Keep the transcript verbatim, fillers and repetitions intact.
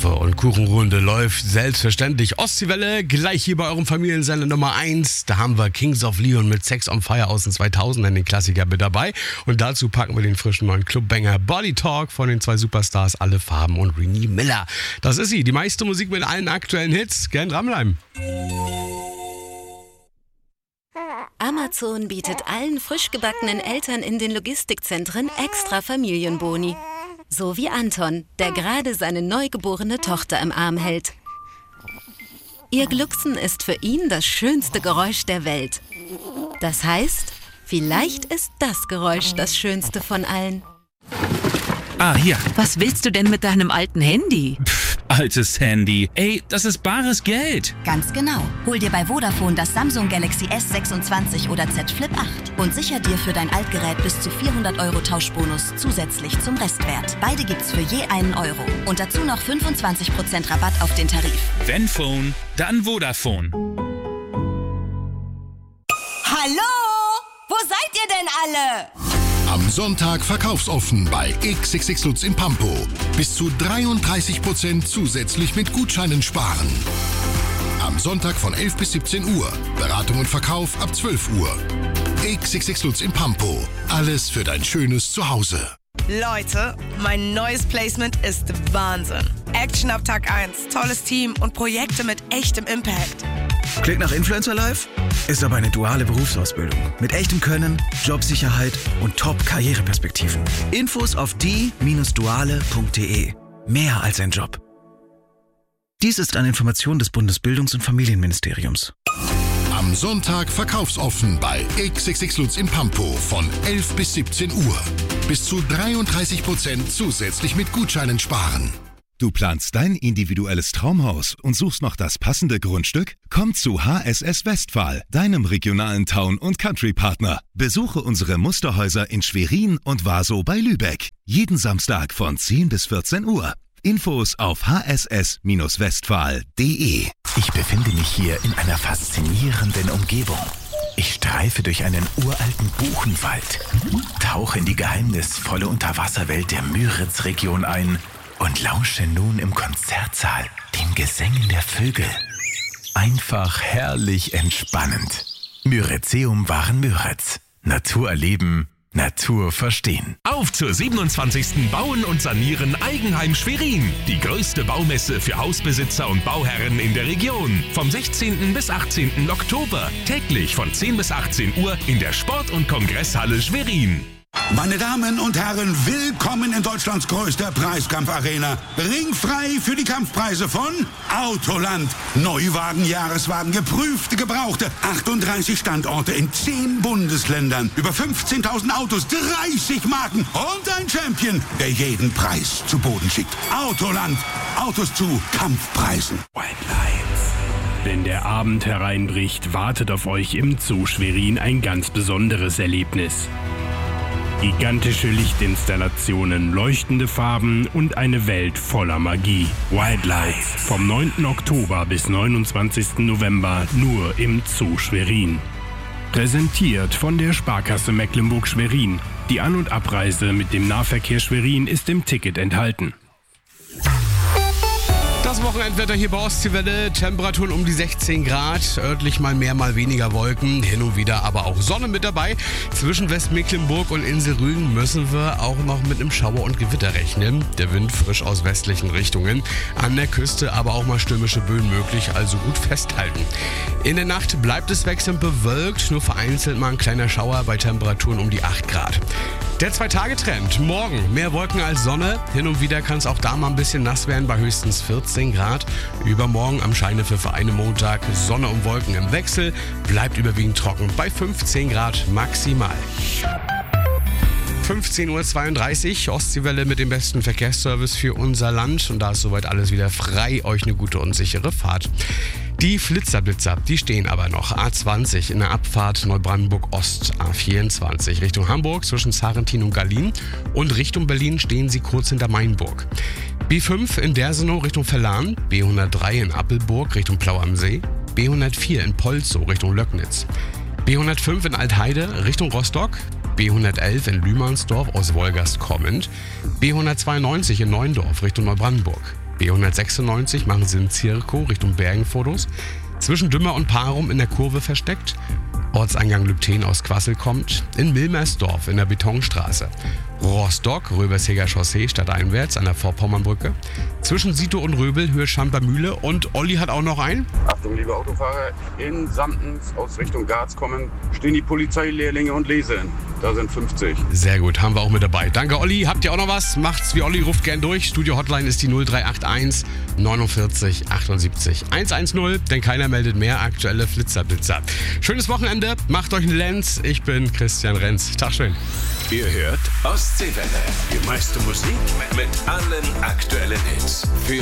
Kartoffelsuppe und Kuchenrunde läuft selbstverständlich. Ostseewelle, gleich hier bei eurem Familiensender Nummer eins. Da haben wir Kings of Leon mit Sex on Fire aus den zweitausendern, den Klassiker, mit dabei. Und dazu packen wir den frischen neuen Clubbanger Body Talk von den zwei Superstars Alle Farben und Renee Miller. Das ist sie, die meiste Musik mit allen aktuellen Hits. Gern dranbleiben. Amazon bietet allen frisch gebackenen Eltern in den Logistikzentren extra Familienboni. So wie Anton, der gerade seine neugeborene Tochter im Arm hält. Ihr Glucksen ist für ihn das schönste Geräusch der Welt. Das heißt, vielleicht ist das Geräusch das schönste von allen. Ah, hier. Was willst du denn mit deinem alten Handy? Pff, altes Handy. Ey, das ist bares Geld. Ganz genau. Hol dir bei Vodafone das Samsung Galaxy S sechsundzwanzig oder Z Flip acht und sicher dir für dein Altgerät bis zu vierhundert Euro Tauschbonus zusätzlich zum Restwert. Beide gibt's für je einen Euro. Und dazu noch fünfundzwanzig Prozent Rabatt auf den Tarif. Wenn Phone, dann Vodafone. Hallo? Wo seid ihr denn alle? Am Sonntag verkaufsoffen bei X X X Lutz in Pampo. Bis zu dreiunddreißig Prozent zusätzlich mit Gutscheinen sparen. Am Sonntag von elf bis siebzehn Uhr. Beratung und Verkauf ab zwölf Uhr. X X X Lutz in Pampo. Alles für dein schönes Zuhause. Leute, mein neues Placement ist Wahnsinn. Action ab Tag eins, tolles Team und Projekte mit echtem Impact. Klingt nach Influencer Live? Ist aber eine duale Berufsausbildung. Mit echtem Können, Jobsicherheit und Top-Karriereperspektiven. Infos auf die Bindestrich duale Punkt de. Mehr als ein Job. Dies ist eine Information des Bundesbildungs- und Familienministeriums. Am Sonntag verkaufsoffen bei X X X Lutz in Pampo von elf bis siebzehn Uhr. Bis zu dreiunddreißig Prozent zusätzlich mit Gutscheinen sparen. Du planst dein individuelles Traumhaus und suchst noch das passende Grundstück? Komm zu H S S Westphal, deinem regionalen Town- und Country-Partner. Besuche unsere Musterhäuser in Schwerin und Warsow bei Lübeck. Jeden Samstag von zehn bis vierzehn Uhr. Infos auf h s s westphal punkt de. Ich befinde mich hier in einer faszinierenden Umgebung. Ich streife durch einen uralten Buchenwald, tauche in die geheimnisvolle Unterwasserwelt der Müritz-Region ein und lausche nun im Konzertsaal den Gesängen der Vögel. Einfach herrlich entspannend. Myrizeum waren Müritz. Natur erleben, Natur verstehen. Auf zur siebenundzwanzigsten Bauen und Sanieren Eigenheim Schwerin. Die größte Baumesse für Hausbesitzer und Bauherren in der Region. Vom sechzehnten bis achtzehnten Oktober. Täglich von zehn bis achtzehn Uhr in der Sport- und Kongresshalle Schwerin. Meine Damen und Herren, willkommen in Deutschlands größter Preiskampfarena. Ringfrei für die Kampfpreise von Autoland. Neuwagen, Jahreswagen, geprüfte, gebrauchte. achtunddreißig Standorte in zehn Bundesländern. Über fünfzehntausend Autos, dreißig Marken und ein Champion, der jeden Preis zu Boden schickt. Autoland. Autos zu Kampfpreisen. White Lights. Wenn der Abend hereinbricht, wartet auf euch im Zoo Schwerin ein ganz besonderes Erlebnis. Gigantische Lichtinstallationen, leuchtende Farben und eine Welt voller Magie. White Lights. Vom neunten Oktober bis neunundzwanzigsten November nur im Zoo Schwerin. Präsentiert von der Sparkasse Mecklenburg-Schwerin. Die An- und Abreise mit dem Nahverkehr Schwerin ist im Ticket enthalten. Das Wochenendwetter hier bei Ostseewelle, Temperaturen um die sechzehn Grad, örtlich mal mehr, mal weniger Wolken, hin und wieder aber auch Sonne mit dabei. Zwischen Westmecklenburg und Insel Rügen müssen wir auch noch mit einem Schauer und Gewitter rechnen. Der Wind frisch aus westlichen Richtungen, an der Küste aber auch mal stürmische Böen möglich, also gut festhalten. In der Nacht bleibt es wechselnd bewölkt, nur vereinzelt mal ein kleiner Schauer bei Temperaturen um die acht Grad. Der Zwei-Tage-Trend. Morgen mehr Wolken als Sonne. Hin und wieder kann es auch da mal ein bisschen nass werden bei höchstens vierzehn Grad. Übermorgen am Scheinefpfiff einen Montag. Sonne und Wolken im Wechsel. Bleibt überwiegend trocken bei fünfzehn Grad maximal. fünfzehn Uhr zweiunddreißig, Ostseewelle mit dem besten Verkehrsservice für unser Land. Und da ist soweit alles wieder frei. Euch eine gute und sichere Fahrt. Die Flitzerblitzer, die stehen aber noch. A zwanzig in der Abfahrt Neubrandenburg-Ost, A vierundzwanzig Richtung Hamburg zwischen Sarrentin und Gallien und Richtung Berlin stehen sie kurz hinter Mainburg. B fünf in Dersenow Richtung Verlan, B hundertdrei in Appelburg Richtung Plau am See, B hundertvier in Polzow Richtung Löcknitz, B hundertfünf in Altheide Richtung Rostock, B hundertelf in Lümansdorf aus Wolgast kommend, B hundertzweiundneunzig in Neuendorf Richtung Neubrandenburg, B hundertsechsundneunzig machen Sie in Zirkow Richtung Bergenfotos. Zwischen Dümmer und Parum in der Kurve versteckt. Ortseingang Lübten aus Quassel kommt. In Milmersdorf in der Betonstraße. Rostock, Röbersheger Chaussee stadteinwärts an der Vorpommernbrücke. Zwischen Sito und Röbel, Höhe Schamper Mühle. Und Olli hat auch noch einen. Achtung, liebe Autofahrer, in Sandens aus Richtung Garz kommen, stehen die Polizeilehrlinge und lesen. Da sind fünfzig. Sehr gut, haben wir auch mit dabei. Danke, Olli. Habt ihr auch noch was? Macht's wie Olli, ruft gern durch. Studio-Hotline ist die null drei acht eins neunundvierzig achtundsiebzig hundertzehn, denn keiner meldet mehr. Aktuelle Flitzerblitzer. Schönes Wochenende, macht euch einen Lenz. Ich bin Christian Renz. Tag schön. Ihr hört Ostseewelle. Die meiste Musik mit allen aktuellen Hits. Für